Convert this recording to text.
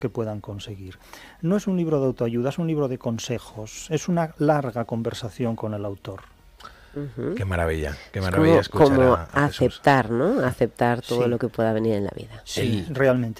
que puedan conseguir. No es un libro de autoayuda, es un libro de consejos, es una larga conversación con el autor. Qué maravilla Es como escuchar a Jesús. aceptar, ¿no? Aceptar todo Sí. lo que pueda venir en la vida. Sí, realmente.